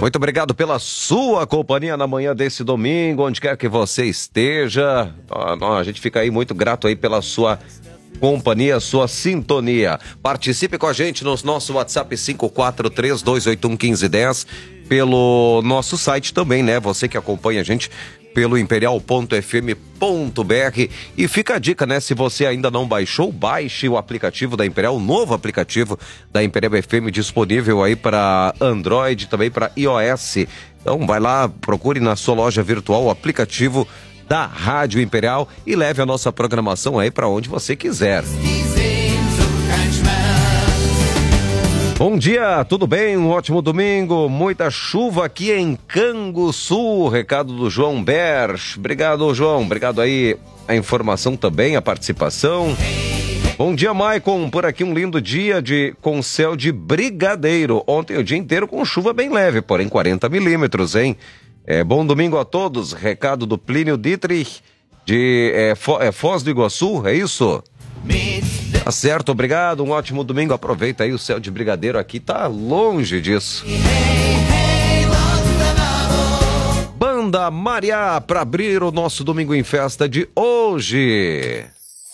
Muito obrigado pela sua companhia na manhã desse domingo, onde quer que você esteja. A gente fica aí muito grato aí pela sua companhia, sua sintonia. Participe com a gente no nosso WhatsApp 543281510, pelo nosso site também, né? Você que acompanha a gente pelo imperial.fm.br. E fica a dica, né? Se você ainda não baixou, baixe o aplicativo da Imperial, o novo aplicativo da Imperial FM, disponível aí para Android, também para iOS. Então vai lá, procure na sua loja virtual o aplicativo da Rádio Imperial e leve a nossa programação aí para onde você quiser. Bom dia, tudo bem? Um ótimo domingo, muita chuva aqui em Canguçu, recado do João Berch. Obrigado, João, obrigado aí a informação também, a participação. Bom dia, Maicon, por aqui um lindo dia com céu de brigadeiro. Ontem o dia inteiro com chuva bem leve, porém 40 milímetros, hein? Bom domingo a todos, recado do Plínio Dietrich de Foz do Iguaçu, é isso? Tá certo, obrigado, um ótimo domingo, aproveita aí, o céu de brigadeiro aqui tá longe disso. Banda Mariá para abrir o nosso Domingo em Festa de hoje.